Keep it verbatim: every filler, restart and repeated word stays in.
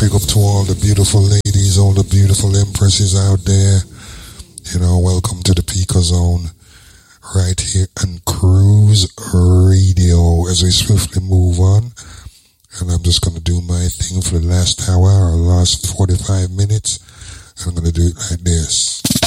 Big up to all the beautiful ladies, all the beautiful empresses out there. You know, welcome to the Pika Zone right here on Cruise Radio as we swiftly move on. And I'm just going to do my thing for the last hour or last forty-five minutes. I'm going to do it like this.